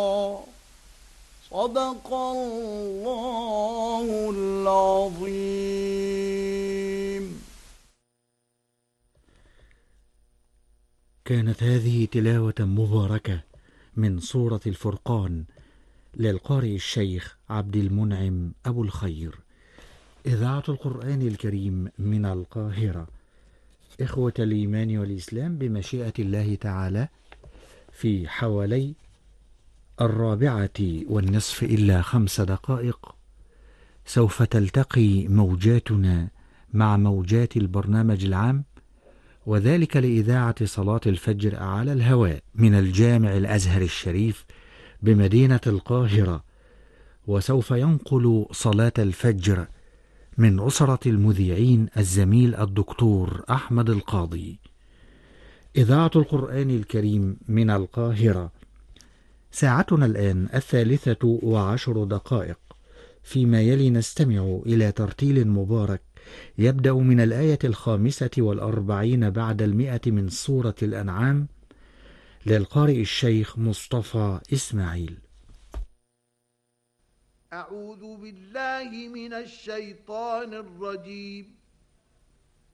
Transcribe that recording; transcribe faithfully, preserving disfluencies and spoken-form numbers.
صدق الله العظيم. كانت هذه تلاوة مباركة من سورة الفرقان للقارئ الشيخ عبد المنعم أبو الخير، إذاعة القرآن الكريم من القاهرة. إخوة الإيمان والإسلام، بمشيئة الله تعالى في حوالي الرابعة والنصف إلا خمس دقائق سوف تلتقي موجاتنا مع موجات البرنامج العام، وذلك لإذاعة صلاة الفجر على الهواء من الجامع الأزهر الشريف بمدينة القاهرة. وسوف ينقل صلاة الفجر من أسرة المذيعين الزميل الدكتور أحمد القاضي. إذاعة القرآن الكريم من القاهرة. ساعتنا الآن الثالثة وعشر دقائق. فيما يلي نستمع إلى ترتيل مبارك يبدأ من الآية الخامسة والأربعين بعد المئة من سورة الأنعام للقارئ الشيخ مصطفى إسماعيل. أعوذ بالله من الشيطان الرجيم.